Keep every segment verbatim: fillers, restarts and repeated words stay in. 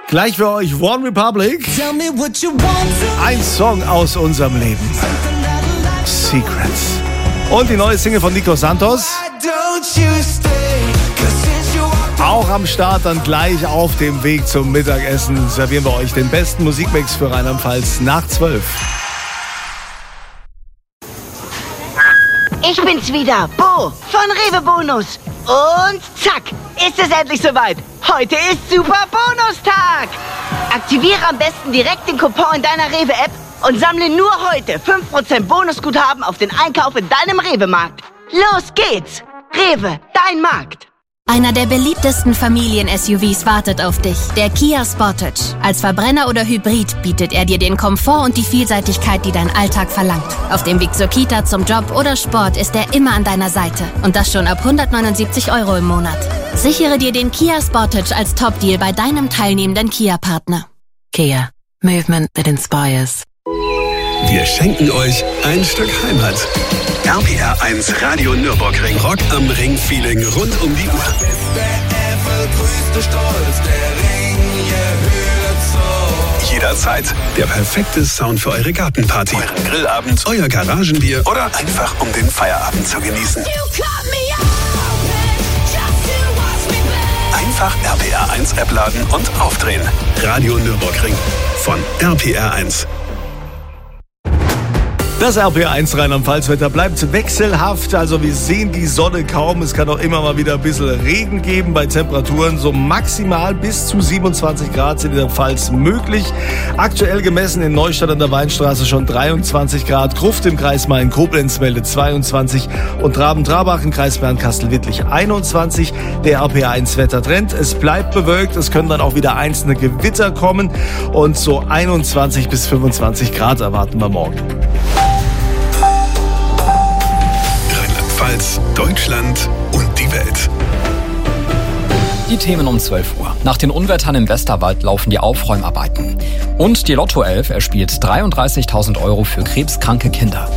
Gleich für euch One Republic. Ein Song aus unserem Leben. Secrets. Und die neue Single von Nico Santos. Auch am Start, dann gleich auf dem Weg zum Mittagessen servieren wir euch den besten Musikmix für Rheinland-Pfalz nach zwölf. Ich bin's wieder, Bo von Rewe Bonus. Und zack, ist es endlich soweit. Heute ist Super Bonustag. Aktiviere am besten direkt den Coupon in deiner Rewe-App und sammle nur heute fünf Prozent Bonusguthaben auf den Einkauf in deinem Rewe-Markt. Los geht's. Rewe, dein Markt. Einer der beliebtesten Familien-S U Vs wartet auf dich, der Kia Sportage. Als Verbrenner oder Hybrid bietet er dir den Komfort und die Vielseitigkeit, die dein Alltag verlangt. Auf dem Weg zur Kita, zum Job oder Sport ist er immer an deiner Seite. Und das schon ab hundertneunundsiebzig Euro im Monat. Sichere dir den Kia Sportage als Top-Deal bei deinem teilnehmenden Kia-Partner. Kia. Movement that inspires. Wir schenken euch ein Stück Heimat. R P R eins Radio Nürburgring. Rock am Ring-Feeling rund um die Uhr. Jederzeit der perfekte Sound für eure Gartenparty, euren Grillabend, euer Garagenbier oder einfach um den Feierabend zu genießen. Einfach R P R eins App laden und aufdrehen. Radio Nürburgring von R P R eins. Das R P R eins Rheinland-Pfalz-Wetter bleibt wechselhaft, also wir sehen die Sonne kaum. Es kann auch immer mal wieder ein bisschen Regen geben bei Temperaturen. So maximal bis zu siebenundzwanzig Grad sind in der Pfalz möglich. Aktuell gemessen in Neustadt an der Weinstraße schon dreiundzwanzig Grad. Gruft im Kreis Main-Koblenz meldet zweiundzwanzig und Traben-Trarbach im Kreis Bernkastel-Wittlich einundzwanzig. Der R P R eins Wettertrend, es bleibt bewölkt, es können dann auch wieder einzelne Gewitter kommen und so einundzwanzig bis fünfundzwanzig Grad erwarten wir morgen. Rheinland-Pfalz, Deutschland und die Welt. Die Themen um zwölf Uhr. Nach den Unwettern im Westerwald laufen die Aufräumarbeiten. Und die Lotto elf erspielt dreiunddreißigtausend Euro für krebskranke Kinder.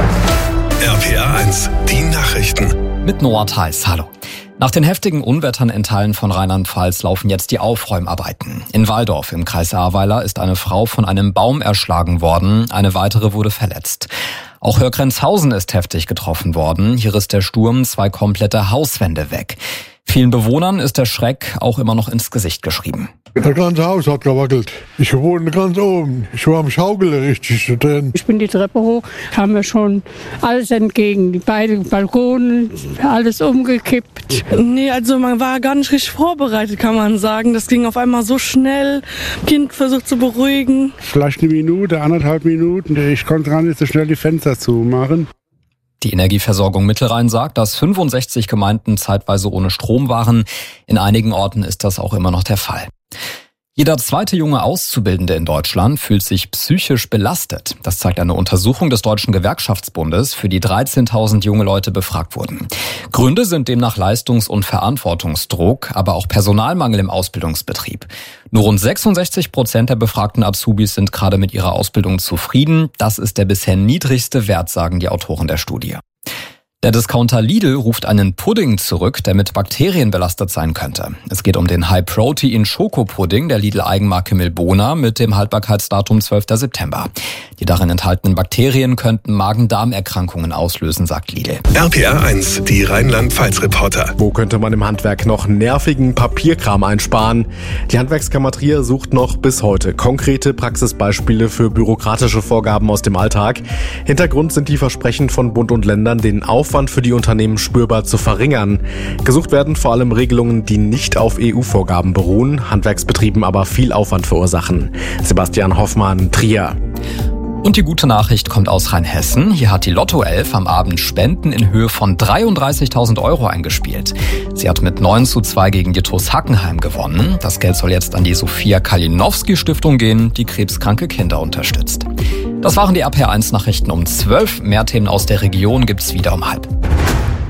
R P R eins, die Nachrichten. Mit Noah Theis, hallo. Nach den heftigen Unwettern in Teilen von Rheinland-Pfalz laufen jetzt die Aufräumarbeiten. In Walldorf im Kreis Ahrweiler ist eine Frau von einem Baum erschlagen worden, eine weitere wurde verletzt. Auch Hörgrenzhausen ist heftig getroffen worden. Hier riss der Sturm zwei komplette Hauswände weg. Vielen Bewohnern ist der Schreck auch immer noch ins Gesicht geschrieben. Das ganze Haus hat gewackelt. Ich wohne ganz oben. Ich war am Schaukeln richtig drin. Ich bin die Treppe hoch, kam mir schon alles entgegen. Die beiden Balkone, alles umgekippt. Nee, also man war gar nicht richtig vorbereitet, kann man sagen. Das ging auf einmal so schnell. Kind versucht zu beruhigen. Vielleicht eine Minute, anderthalb Minuten. Ich konnte gar nicht so schnell die Fenster zumachen. Die Energieversorgung Mittelrhein sagt, dass fünfundsechzig Gemeinden zeitweise ohne Strom waren. In einigen Orten ist das auch immer noch der Fall. Jeder zweite junge Auszubildende in Deutschland fühlt sich psychisch belastet. Das zeigt eine Untersuchung des Deutschen Gewerkschaftsbundes, für die dreizehntausend junge Leute befragt wurden. Gründe sind demnach Leistungs- und Verantwortungsdruck, aber auch Personalmangel im Ausbildungsbetrieb. Nur rund sechsundsechzig Prozent der befragten Azubis sind gerade mit ihrer Ausbildung zufrieden. Das ist der bisher niedrigste Wert, sagen die Autoren der Studie. Der Discounter Lidl ruft einen Pudding zurück, der mit Bakterien belastet sein könnte. Es geht um den High-Protein-Schokopudding der Lidl-Eigenmarke Milbona mit dem Haltbarkeitsdatum zwölfter September. Die darin enthaltenen Bakterien könnten Magen-Darm-Erkrankungen auslösen, sagt Lidl. R P R eins, die Rheinland-Pfalz-Reporter. Wo könnte man im Handwerk noch nervigen Papierkram einsparen? Die Handwerkskammer Trier sucht noch bis heute konkrete Praxisbeispiele für bürokratische Vorgaben aus dem Alltag. Hintergrund sind die Versprechen von Bund und Ländern, den Aufwand für die Unternehmen spürbar zu verringern. Gesucht werden vor allem Regelungen, die nicht auf E U-Vorgaben beruhen, Handwerksbetrieben aber viel Aufwand verursachen. Sebastian Hoffmann, Trier. Und die gute Nachricht kommt aus Rheinhessen. Hier hat die Lotto elf am Abend Spenden in Höhe von dreiunddreißigtausend Euro eingespielt. Sie hat mit neun zu zwei gegen die T U S Hackenheim gewonnen. Das Geld soll jetzt an die Sophia Kalinowski Stiftung gehen, die krebskranke Kinder unterstützt. Das waren die R P R eins Nachrichten um zwölf. Mehr Themen aus der Region gibt's wieder um halb.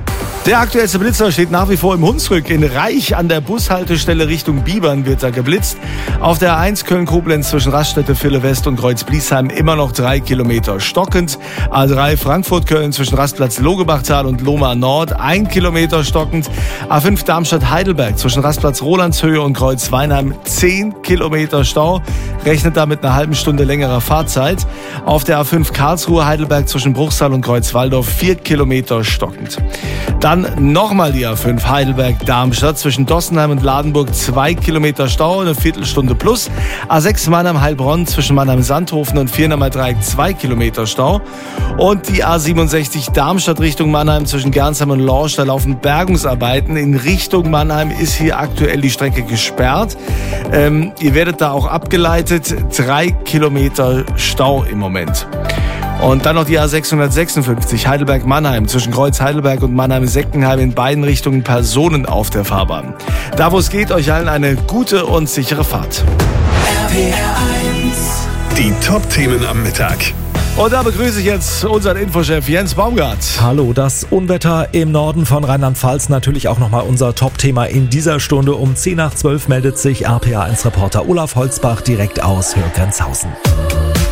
Der aktuellste Blitzer steht nach wie vor im Hunsrück. In Reich an der Bushaltestelle Richtung Bibern wird da geblitzt. Auf der A eins Köln-Koblenz zwischen Raststätte, Ville West und Kreuz-Bliesheim immer noch drei Kilometer stockend. A drei Frankfurt-Köln zwischen Rastplatz Logebachtal und Lohmar Nord ein Kilometer stockend. A fünf Darmstadt-Heidelberg zwischen Rastplatz Rolandshöhe und Kreuz-Weinheim zehn Kilometer Stau. Rechnet da mit einer halben Stunde längerer Fahrzeit. Auf der A fünf Karlsruhe-Heidelberg zwischen Bruchsal und Kreuzwaldorf vier Kilometer stockend. Dann nochmal die A fünf Heidelberg-Darmstadt zwischen Dossenheim und Ladenburg zwei Kilometer Stau, eine Viertelstunde plus. A sechs Mannheim-Heilbronn zwischen Mannheim-Sandhofen und Viernamer Dreieck zwei Kilometer Stau. Und die A siebenundsechzig Darmstadt Richtung Mannheim zwischen Gernsheim und Lorsch, da laufen Bergungsarbeiten. In Richtung Mannheim ist hier aktuell die Strecke gesperrt. Ähm, ihr werdet da auch abgeleitet. Drei Kilometer Stau im Moment. Und dann noch die A sechshundertsechsundfünfzig Heidelberg-Mannheim zwischen Kreuz Heidelberg und Mannheim-Seckenheim in beiden Richtungen Personen auf der Fahrbahn. Da wo es geht, euch allen eine gute und sichere Fahrt. R P R eins. Die Top-Themen am Mittag. Und da begrüße ich jetzt unseren Infochef Jens Baumgart. Hallo, das Unwetter im Norden von Rheinland-Pfalz, natürlich auch nochmal unser Top-Thema in dieser Stunde. Um zehn nach zwölf meldet sich R P R eins Reporter Olaf Holzbach direkt aus Hürgrenzhausen.